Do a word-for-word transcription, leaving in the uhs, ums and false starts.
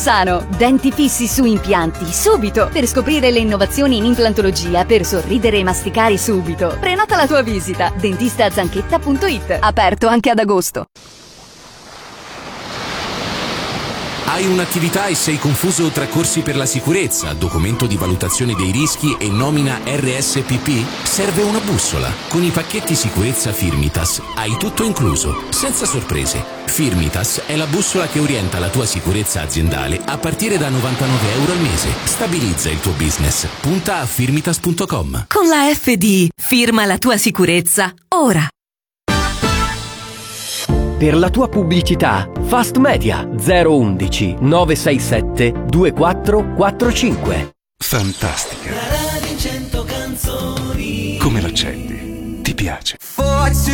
Sano, denti fissi su impianti, subito! Per scoprire le innovazioni in implantologia, per sorridere e masticare subito. Prenota la tua visita, dentista zanchetta punto it, aperto anche ad agosto. Hai un'attività e sei confuso tra corsi per la sicurezza, documento di valutazione dei rischi e nomina R S P P? Serve una bussola. Con i pacchetti sicurezza Firmitas hai tutto incluso, senza sorprese. Firmitas è la bussola che orienta la tua sicurezza aziendale a partire da novantanove euro al mese. Stabilizza il tuo business. Punta a firmitas punto com. Con la F D, firma la tua sicurezza, ora. Per la tua pubblicità, Fast Media zero undici nove sei sette due quattro quattro cinque. Fantastica. La radio in cento canzoni. Come l'accendi? Ti piace?